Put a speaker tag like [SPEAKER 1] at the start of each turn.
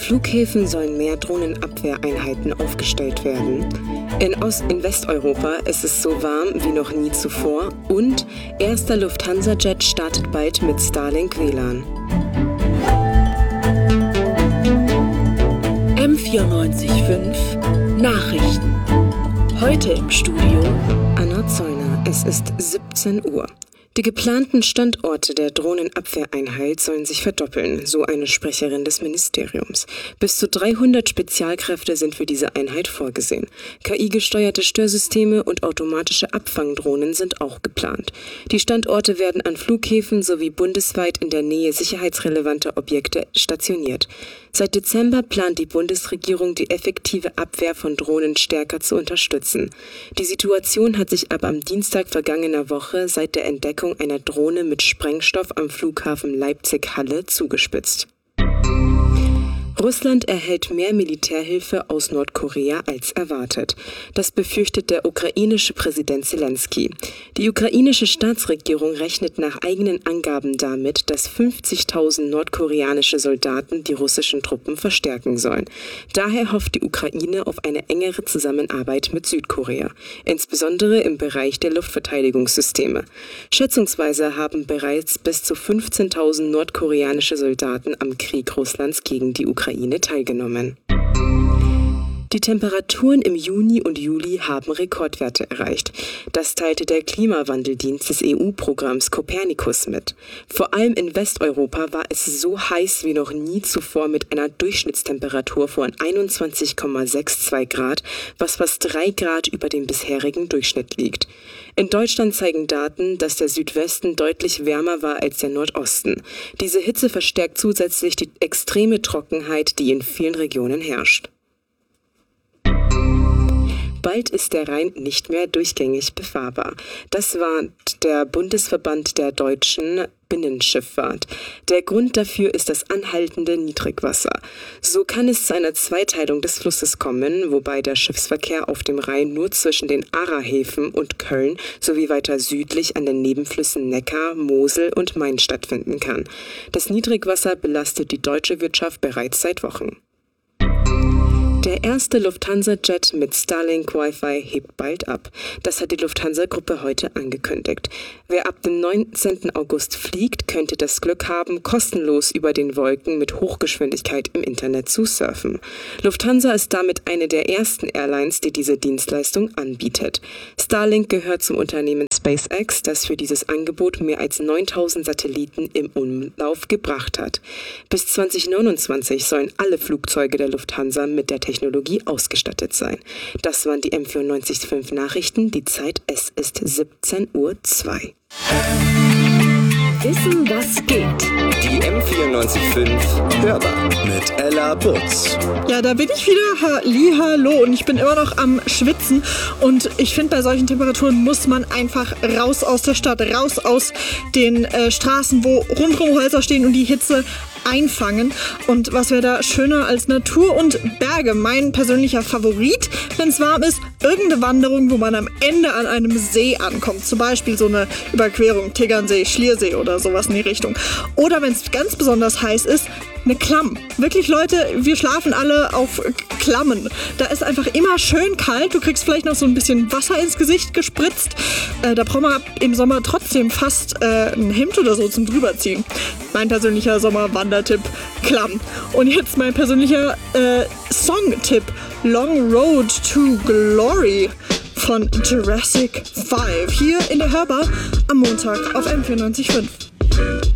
[SPEAKER 1] Flughäfen sollen mehr Drohnenabwehreinheiten aufgestellt werden. In Westeuropa ist es so warm wie noch nie zuvor und erster Lufthansa-Jet startet bald mit Starlink WLAN.
[SPEAKER 2] M94.5 Nachrichten. Heute im Studio
[SPEAKER 1] Anna Zollner, es ist 17 Uhr. Die geplanten Standorte der Drohnenabwehreinheit sollen sich verdoppeln, so eine Sprecherin des Ministeriums. Bis zu 300 Spezialkräfte sind für diese Einheit vorgesehen. KI-gesteuerte Störsysteme und automatische Abfangdrohnen sind auch geplant. Die Standorte werden an Flughäfen sowie bundesweit in der Nähe sicherheitsrelevanter Objekte stationiert. Seit Dezember plant die Bundesregierung, die effektive Abwehr von Drohnen stärker zu unterstützen. Die Situation hat sich aber am Dienstag vergangener Woche seit der Entdeckung einer Drohne mit Sprengstoff am Flughafen Leipzig-Halle zugespitzt. Russland erhält mehr Militärhilfe aus Nordkorea als erwartet. Das befürchtet der ukrainische Präsident Zelensky. Die ukrainische Staatsregierung rechnet nach eigenen Angaben damit, dass 50.000 nordkoreanische Soldaten die russischen Truppen verstärken sollen. Daher hofft die Ukraine auf eine engere Zusammenarbeit mit Südkorea, insbesondere im Bereich der Luftverteidigungssysteme. Schätzungsweise haben bereits bis zu 15.000 nordkoreanische Soldaten am Krieg Russlands gegen die Ukraine teilgenommen. Die Temperaturen im Juni und Juli haben Rekordwerte erreicht. Das teilte der Klimawandeldienst des EU-Programms Copernicus mit. Vor allem in Westeuropa war es so heiß wie noch nie zuvor mit einer Durchschnittstemperatur von 21,62 Grad, was fast 3 Grad über dem bisherigen Durchschnitt liegt. In Deutschland zeigen Daten, dass der Südwesten deutlich wärmer war als der Nordosten. Diese Hitze verstärkt zusätzlich die extreme Trockenheit, die in vielen Regionen herrscht. Bald ist der Rhein nicht mehr durchgängig befahrbar. Das warnt der Bundesverband der deutschen Binnenschifffahrt. Der Grund dafür ist das anhaltende Niedrigwasser. So kann es zu einer Zweiteilung des Flusses kommen, wobei der Schiffsverkehr auf dem Rhein nur zwischen den Aarhäfen und Köln sowie weiter südlich an den Nebenflüssen Neckar, Mosel und Main stattfinden kann. Das Niedrigwasser belastet die deutsche Wirtschaft bereits seit Wochen. Der erste Lufthansa-Jet mit Starlink Wi-Fi hebt bald ab. Das hat die Lufthansa-Gruppe heute angekündigt. Wer ab dem 19. August fliegt, könnte das Glück haben, kostenlos über den Wolken mit Hochgeschwindigkeit im Internet zu surfen. Lufthansa ist damit eine der ersten Airlines, die diese Dienstleistung anbietet. Starlink gehört zum Unternehmen SpaceX, das für dieses Angebot mehr als 9.000 Satelliten im Umlauf gebracht hat. Bis 2029 sollen alle Flugzeuge der Lufthansa mit der Technologie ausgestattet sein. Das waren die M94.5 Nachrichten. Die Zeit, es ist 17:02 Uhr.
[SPEAKER 2] Wissen, was geht.
[SPEAKER 3] Die M94.5 Hörbar mit Ella Butz.
[SPEAKER 4] Ja, da bin ich wieder. Hallihallo. Und ich bin immer noch am Schwitzen. Und ich finde, bei solchen Temperaturen muss man einfach raus aus der Stadt, raus aus den Straßen, wo rundherum Häuser stehen und die Hitze einfangen. Und was wäre da schöner als Natur und Berge? Mein persönlicher Favorit, wenn es warm ist, irgendeine Wanderung, wo man am Ende an einem See ankommt. Zum Beispiel so eine Überquerung, Tegernsee, Schliersee oder sowas in die Richtung. Oder wenn es ganz besonders heiß ist, eine Klamm. Wirklich, Leute, wir schlafen alle auf Klammen. Da ist einfach immer schön kalt. Du kriegst vielleicht noch so ein bisschen Wasser ins Gesicht gespritzt. Da braucht man im Sommer trotzdem fast ein Hemd oder so zum drüberziehen. Mein persönlicher Sommerwandertipp, Klamm. Und jetzt mein persönlicher Songtipp, Long Road to Glory von Jurassic 5. Hier in der Hörbar am Montag auf M94.5.